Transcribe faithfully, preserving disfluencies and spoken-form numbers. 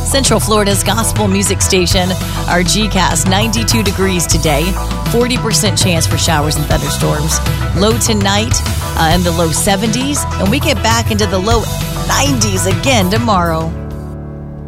Central Florida's gospel music station. Our G-Cast, ninety-two degrees today, forty percent chance for showers and thunderstorms. Low tonight uh, in the low seventies, and we get back into the low nineties again tomorrow.